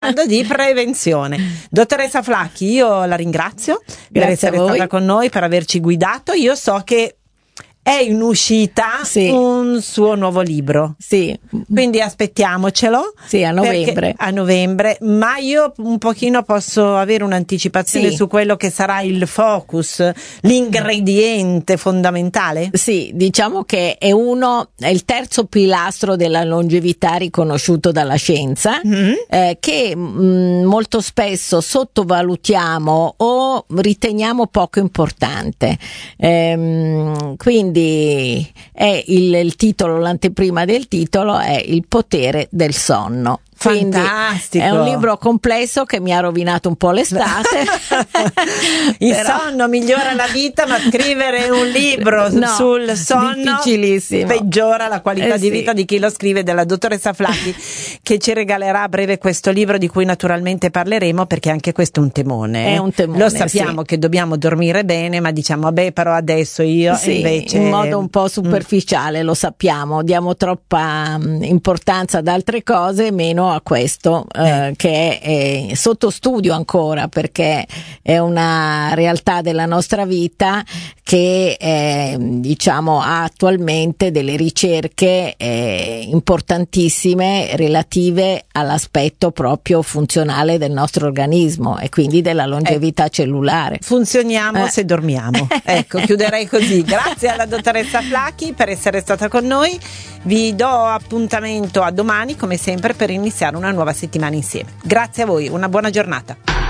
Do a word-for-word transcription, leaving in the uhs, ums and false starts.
parlando di prevenzione. Dottoressa Flacchi, io la ringrazio per essere stata con noi, per averci guidato. Io so che è in uscita sì. un suo nuovo libro, sì. quindi aspettiamocelo. Sì, a novembre. A novembre, ma io un pochino posso avere un'anticipazione sì. su quello che sarà il focus, l'ingrediente fondamentale? Sì, diciamo che è uno, è il terzo pilastro della longevità riconosciuto dalla scienza, mm-hmm. eh, che mh, molto spesso sottovalutiamo o riteniamo poco importante. Ehm, quindi è il, il titolo, l'anteprima del titolo è Il potere del sonno. Quindi fantastico. È un libro complesso che mi ha rovinato un po' l'estate. Il Però... sonno migliora la vita, ma scrivere un libro no, sul sonno peggiora la qualità eh di vita sì. di chi lo scrive, della dottoressa Flacchi, che ci regalerà a breve questo libro di cui naturalmente parleremo, perché anche questo è un temone. È un temone, lo sappiamo sì. che dobbiamo dormire bene, ma diciamo vabbè, però adesso io sì, invece in modo un po' superficiale, mm. lo sappiamo, diamo troppa um, importanza ad altre cose, meno a questo eh, che è, è sotto studio ancora, perché è una realtà della nostra vita che eh, diciamo ha attualmente delle ricerche eh, importantissime relative all'aspetto proprio funzionale del nostro organismo e quindi della longevità eh, cellulare. Funzioniamo eh. se dormiamo. Ecco, chiuderei così. Grazie alla dottoressa Flacchi per essere stata con noi. Vi do appuntamento a domani come sempre per iniziare una nuova settimana insieme. Grazie a voi, una buona giornata.